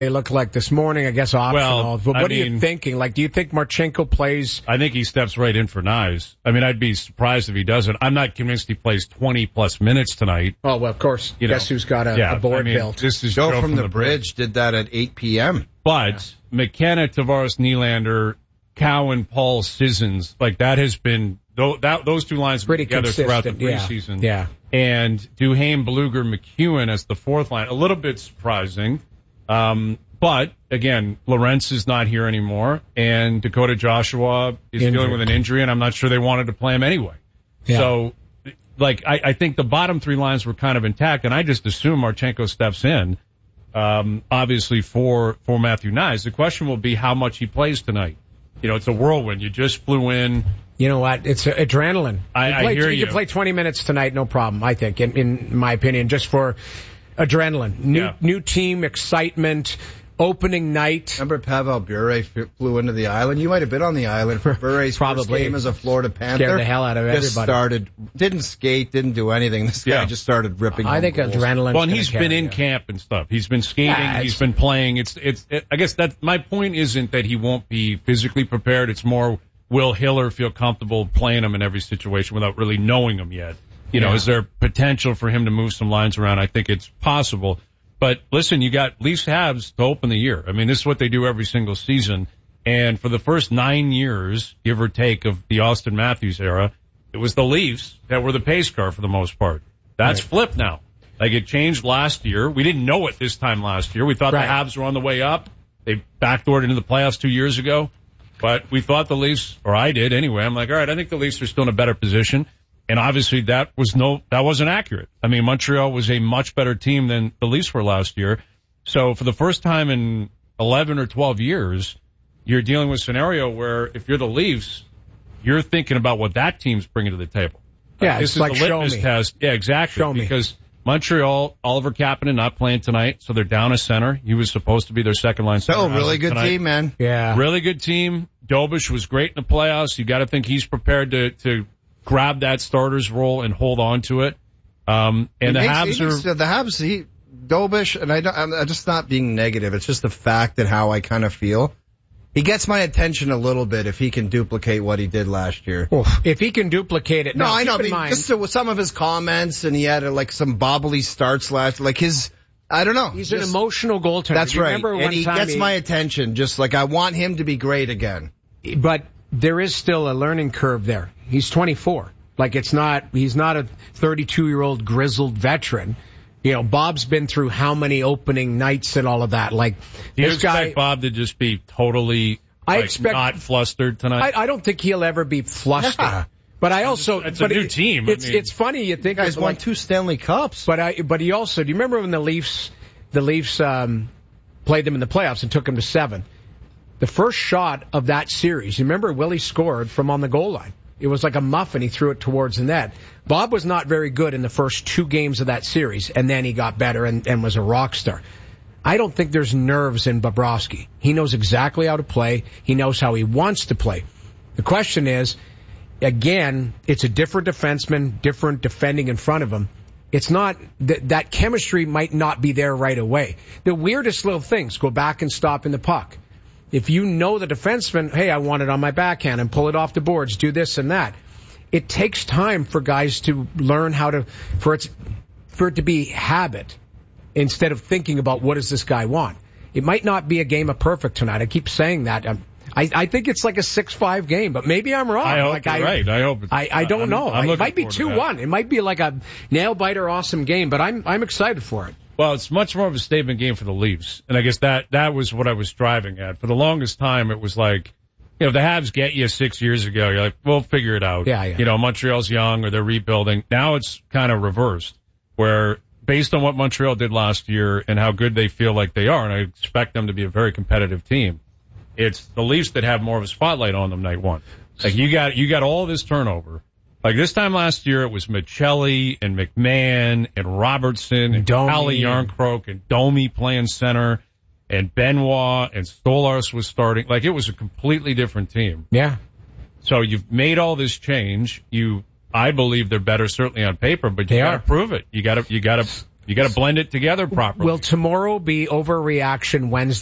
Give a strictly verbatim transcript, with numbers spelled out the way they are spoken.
they look like this morning, I guess optional. Well, but what I are mean, you thinking? Like, do you think Marchenko plays? I think he steps right in for Nyes. I mean, I'd be surprised if he doesn't. I'm not convinced he plays twenty plus minutes tonight. Oh, well, of course. You Guess know, who's got a, yeah, a board I mean, built? This is Joe, Joe from, from the, the bridge, did that at eight p.m. But Yeah. McKenna, Tavares, Nylander, Cowan, Paul, Sissons, like that has been, that, those two lines have been Pretty together throughout the consistent, preseason. yeah. Yeah. And Duhaime, Beluga, McEwen as the fourth line. A little bit surprising. Um, but again, Lorentz is not here anymore, and Dakota Joshua is Injured. dealing with an injury, and I'm not sure they wanted to play him anyway. Yeah. So, like, I, I think the bottom three lines were kind of intact, and I just assume Marchenko steps in, um, obviously for, for Matthew Nyes. The question will be how much he plays tonight. You know, it's a whirlwind. You just flew in. You know what? It's uh, adrenaline. I, you I play, hear you. you. can play twenty minutes tonight, no problem, I think, in, in my opinion, just for adrenaline. New, Yeah. new team, excitement, opening night. Remember Pavel Bure f- flew into the island? You might have been on the island for Bure's first Probably. game as a Florida Panther. Scared the hell out of Just everybody. started, didn't skate, didn't do anything. This guy Yeah. just started ripping. I home think goals. adrenaline. Well, and he's been in camp and stuff. He's been skating. Yeah, he's it's- been playing. It's, it's, it, I guess that my point isn't that he won't be physically prepared. It's more, will Hiller feel comfortable playing him in every situation without really knowing him yet? You know, Yeah. is there potential for him to move some lines around? I think it's possible. But listen, you got Leafs Habs to open the year. I mean, this is what they do every single season. And for the first nine years, give or take, of the Austin Matthews era, it was the Leafs that were the pace car for the most part. That's Right. flipped now. Like, it changed last year. We didn't know it this time last year. We thought Right. the Habs were on the way up. They backdoored into the playoffs two years ago. But we thought the Leafs, or I did anyway, I'm like, all right, I think the Leafs are still in a better position. And obviously that was no, that wasn't accurate. I mean, Montreal was a much better team than the Leafs were last year. So for the first time in eleven or twelve years, you're dealing with a scenario where if you're the Leafs, you're thinking about what that team's bringing to the table. Yeah, this it's is like the show litmus me. test. Yeah, exactly. Show me. Because Montreal, Oliver Kapanen not playing tonight, so they're down a center. He was supposed to be their second line center. Oh, really as of good tonight. team, man. Yeah. Really good team. Dobish was great in the playoffs. You got to think he's prepared to to grab that starter's role and hold on to it. Um, and He the makes- Habs he are makes- the Habs. He Dobish, and I don't, I'm just not being negative. It's just the fact that how I kind of feel. He gets my attention a little bit if he can duplicate what he did last year. Oof. If he can duplicate it, No, now, I know. keep I in mean, mind, just so, some of his comments, and he had uh, like some bobbly starts last. Like his, I don't know. he's just- an emotional goaltender. That's You right. Remember one And he time gets my attention. Just like I want him to be great again. but there is still a learning curve there. He's twenty-four. Like, it's not, he's not a thirty-two-year-old grizzled veteran. You know, Bob's been through how many opening nights and all of that. Like, Do you this expect guy, Bob to just be totally I like, expect- not flustered tonight? I, I don't think he'll ever be flustered. Yeah. But I also, It's a but new it- team, I It's, mean- it's funny you think You guys of, won like, two Stanley Cups. But I, but he also, do you remember when the Leafs, the Leafs, um, played them in the playoffs and took them to seven? The first shot of that series, you remember Willie scored from on the goal line. It was like a muffin. He threw it towards the net. Bob was not very good in the first two games of that series, and then he got better and, and was a rock star. I don't think there's nerves in Bobrovsky. He knows exactly how to play. He knows how he wants to play. The question is, again, it's a different defenseman, different defending in front of him. It's not, th- that chemistry might not be there right away. The weirdest little things, go back and stop in the puck. If you know the defenseman, hey, I want it on my backhand and pull it off the boards, do this and that. It takes time for guys to learn how to, for it, for it to be habit instead of thinking about what does this guy want. It might not be a game of perfect tonight. I keep saying that. Um, I, I think it's like a six five game, but maybe I'm wrong. I hope like you're I, right. I hope it's, I, I don't I'm, know. I'm it might be looking two forward to that. one. It might be like a nail biter awesome game, but I'm I'm excited for it. Well, it's much more of a statement game for the Leafs. And I guess that, that was what I was driving at. For the longest time, it was like, you know, the Habs get you six years ago. You're like, we'll figure it out. Yeah, yeah. You know, Montreal's young or they're rebuilding. Now it's kind of reversed where based on what Montreal did last year and how good they feel like they are, and I expect them to be a very competitive team, it's the Leafs that have more of a spotlight on them night one. Like you got, you got all this turnover. Like this time last year, it was Michelli and McMahon and Robertson and Domi. Kalle Yarncroke and Domi playing center and Benoit and Stolarz was starting. Like it was a completely different team. Yeah. So you've made all this change. You, I believe they're better certainly on paper, but you They got to are. prove it. You got to, you got to, You got to blend it together properly. Will tomorrow be overreaction Wednesday?